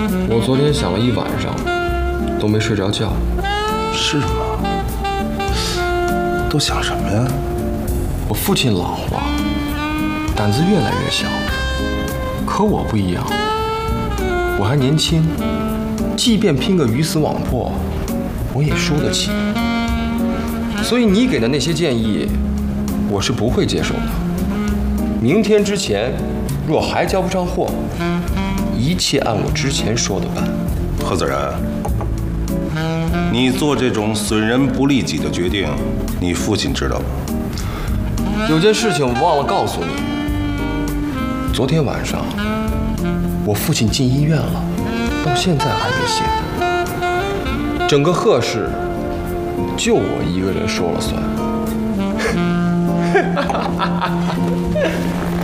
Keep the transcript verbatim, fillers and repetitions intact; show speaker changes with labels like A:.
A: 我昨天想了一晚上，都没睡着觉。
B: 是吗？都想什么呀？
A: 我父亲老了，胆子越来越小，可我不一样，我还年轻，即便拼个鱼死网破，我也输得起。所以你给的那些建议，我是不会接受的。明天之前，若还交不上货，一切按我之前说的办。
B: 贺子然，你做这种损人不利己的决定，你父亲知道吗？
A: 有件事情我忘了告诉你，昨天晚上我父亲进医院了，到现在还没醒。整个贺氏就我一个人说了算。